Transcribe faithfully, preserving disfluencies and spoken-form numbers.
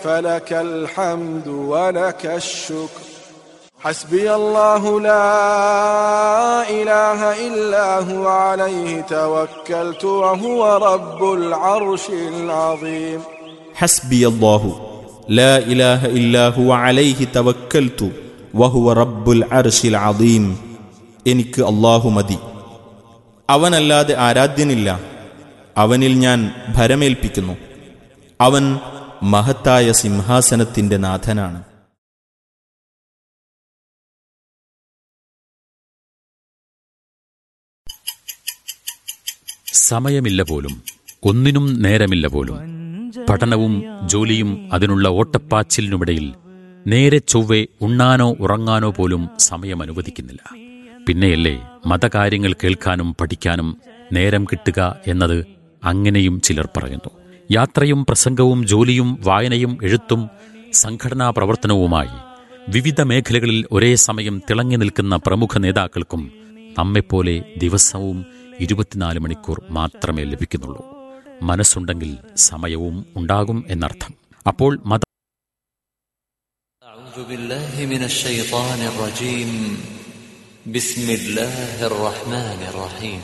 فلك الحمد ولك الشكر حسبي الله لا إله إلا هو عليه توكلت وهو رب العرش العظيم حسبي الله لا إله إلا هو عليه توكلت وهو رب العرش العظيم എനിക്ക് അല്ലാഹു മതി, അവനല്ലാതെ ആരാധ്യനില്ല, അവനിൽ ഞാൻ ഭരമേൽപ്പിക്കുന്നു, അവൻ മഹത്തായ സിംഹാസനത്തിന്റെ നാഥനാണ്. സമയമില്ല പോലും, ഒന്നിനും നേരമില്ല പോലും. പഠനവും ജോലിയും അതിനുള്ള ഓട്ടപ്പാച്ചിലിനുമിടയിൽ നേരെ ചൊവ്വെ ഉണ്ണാനോ ഉറങ്ങാനോ പോലും സമയം അനുവദിക്കുന്നില്ല. പിന്നെയല്ലേ മതകാര്യങ്ങൾ കേൾക്കാനും പഠിക്കാനും നേരം കിട്ടുക എന്നത്. അങ്ങനെയും ചിലർ പറയുന്നു. യാത്രയും പ്രസംഗവും ജോലിയും വായനയും എഴുത്തും സംഘടനാ പ്രവർത്തനവുമായി വിവിധ മേഖലകളിൽ ഒരേ സമയം തിളങ്ങി നിൽക്കുന്ന പ്രമുഖ നേതാക്കൾക്കും നമ്മെപ്പോലെ ദിവസവും ഇരുപത്തിനാല് മണിക്കൂർ മാത്രമേ ലഭിക്കുന്നുള്ളൂ. മനസ്സുണ്ടെങ്കിൽ സമയവും ഉണ്ടാകും എന്നർത്ഥം. അപ്പോൾ മത أعوذ بالله من الشيطان الرجيم بسم الله الرحمن الرحيم